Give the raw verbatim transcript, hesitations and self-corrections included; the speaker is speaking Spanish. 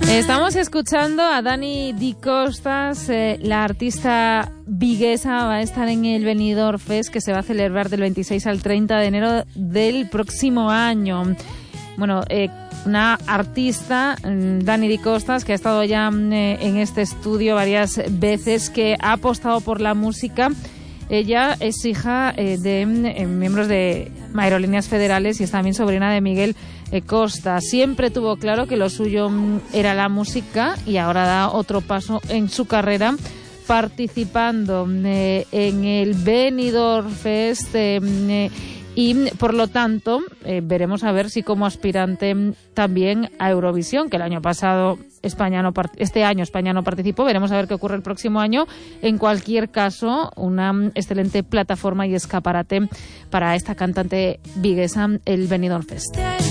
Estamos escuchando a Dani Di Costas, eh, la artista viguesa. Va a estar en el Benidorm Fest, que se va a celebrar del veintiséis al treinta de enero del próximo año. Bueno, eh, una artista, Dani Di Costas, que ha estado ya eh, en este estudio varias veces, que ha apostado por la música. Ella es hija eh, de eh, miembros de Aerolíneas Federales y es también sobrina de Miguel eh, Costa. Siempre tuvo claro que lo suyo era la música y ahora da otro paso en su carrera, participando eh, en el Benidorm Fest eh, eh, y por lo tanto eh, veremos a ver si como aspirante también a Eurovisión, que el año pasado España no este año España no participó. Veremos a ver qué ocurre el próximo año. En cualquier caso, una excelente plataforma y escaparate para esta cantante viguesa, el Benidorm Fest.